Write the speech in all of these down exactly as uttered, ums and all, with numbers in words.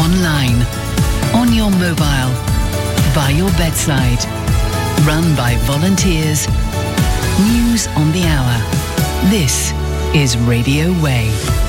online, on your mobile, by your bedside. Run by volunteers. News on the hour. This is Radio Way.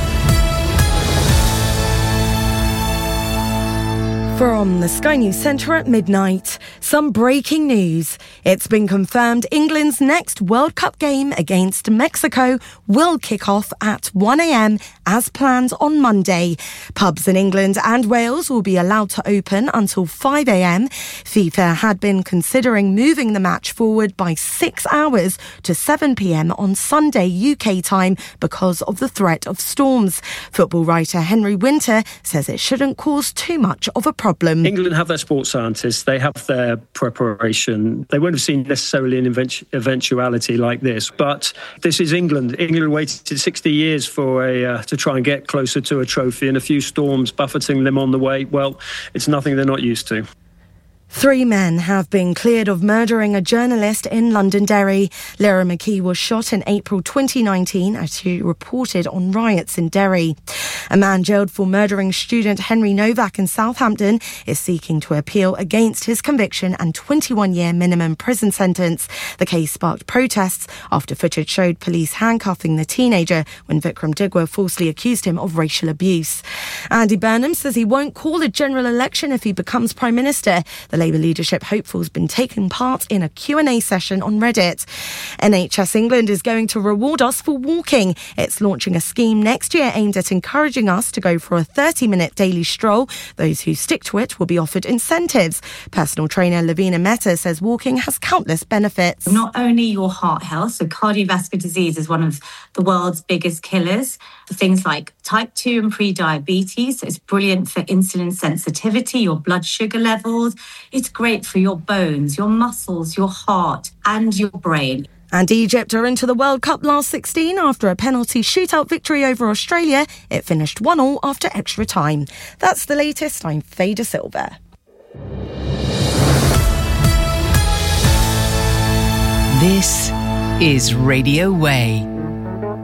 From the Sky News Centre at midnight, some breaking news. It's been confirmed England's next World Cup game against Mexico will kick off at one a.m. as planned on Monday. Pubs in England and Wales will be allowed to open until five a.m. FIFA had been considering moving the match forward by six hours to seven p.m. on Sunday U K time because of the threat of storms. Football writer Henry Winter says it shouldn't cause too much of a problem. Problem. England have their sports scientists, they have their preparation. They won't have seen necessarily an event- eventuality like this, but this is England. England waited sixty years for a uh, to try and get closer to a trophy, and a few storms buffeting them on the way. Well, it's nothing they're not used to. Three men have been cleared of murdering a journalist in Londonderry. Lyra McKee was shot in April twenty nineteen as she reported on riots in Derry. A man jailed for murdering student Henry Novak in Southampton is seeking to appeal against his conviction and twenty-one year minimum prison sentence. The case sparked protests after footage showed police handcuffing the teenager when Vikram Digwa falsely accused him of racial abuse. Andy Burnham says he won't call a general election if he becomes Prime Minister. The Labour leadership hopeful's been taking part in a Q and A session on Reddit. N H S England is going to reward us for walking. It's launching a scheme next year aimed at encouraging us to go for a thirty minute daily stroll. Those who stick to it will be offered incentives. Personal trainer Lavina Mehta says walking has countless benefits. Not only your heart health, so cardiovascular disease is one of the world's biggest killers. Things like type two and pre-diabetes. So it's brilliant for insulin sensitivity, your blood sugar levels. It's great for your bones, your muscles, your heart and your brain. And Egypt are into the World Cup last sixteen after a penalty shootout victory over Australia. It finished one all after extra time. That's the latest. I'm Faye De Silva. This is Radio Way.